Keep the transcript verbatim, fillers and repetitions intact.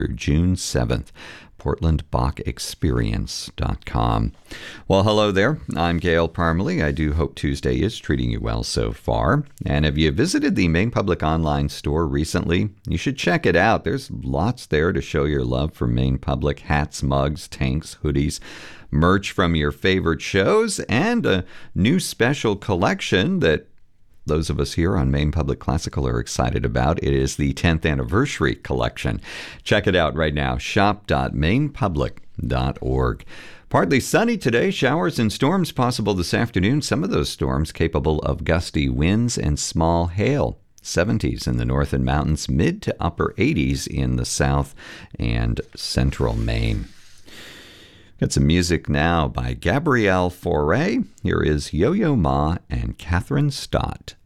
through June seventh. portland bach experience dot com. Well, hello there. I'm Gail Parmalee. I do hope Tuesday is treating you well so far. And if you visited the Maine Public online store recently, you should check it out. There's lots there to show your love for Maine Public: hats, mugs, tanks, hoodies, merch from your favorite shows, and a new special collection that those of us here on Maine Public Classical are excited about. It is the tenth anniversary collection. Check it out right now, shop dot maine public dot org. Partly sunny today, showers and storms possible this afternoon. Some of those storms capable of gusty winds and small hail. seventies in the north and mountains, mid to upper eighties in the south and central Maine. Got some music now by Gabrielle Fauré. Here is Yo-Yo Ma and Catherine Stott.